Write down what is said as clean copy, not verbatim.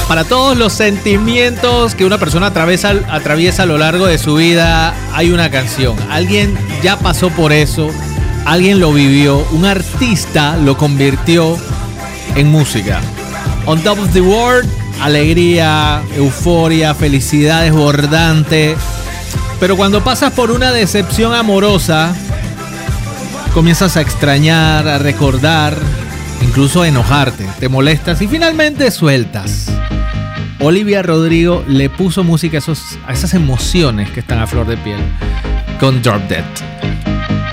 Para todos los sentimientos que una persona atraviesa a lo largo de su vida, hay una canción. Alguien ya pasó por eso, alguien lo vivió, un artista lo convirtió en música. On Top of the World, alegría, euforia, felicidad desbordante. Pero cuando pasas por una decepción amorosa, comienzas a extrañar, a recordar, incluso a enojarte, te molestas y finalmente sueltas. Olivia Rodrigo le puso música a esas emociones que están a flor de piel con Drop Dead.